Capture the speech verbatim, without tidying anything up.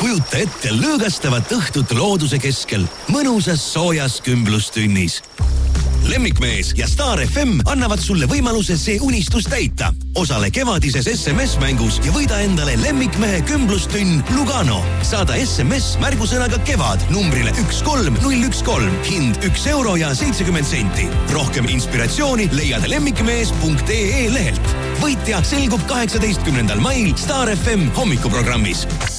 kujuta ette lõõgastavat õhtut looduse keskel mõnusas soojas kümblustünnis. Lemmikmees ja Star F M annavad sulle võimaluse see unistus täita. Osale kevadises S M S-mängus ja võida endale lemmikmehe kümblustünn Lugano. Saada S M S märgusõnaga kevad numbrile üks kolm null üks kolm. Hind üks euro ja seitsekümmend senti. Rohkem inspiratsiooni leiad lemmikmees punkt ee lehelt. Võitja selgub kaheksateistkümnendal mail Star F M hommikuprogrammis.